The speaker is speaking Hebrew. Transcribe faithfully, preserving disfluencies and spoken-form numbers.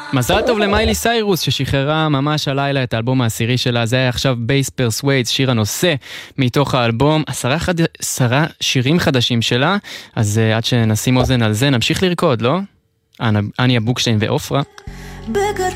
מזל טוב למיילי סיירוס ששחררה ממש הלילה את האלבום העשירי שלה. זה היה עכשיו בייס פרסוויידס, שיר הנושא מתוך האלבום. עשרה, חד... עשרה שירים חדשים שלה, אז uh, עד שנשים אוזן על זה נמשיך לרקוד, לא? אניה בוקשטיין ואופרה. בגדול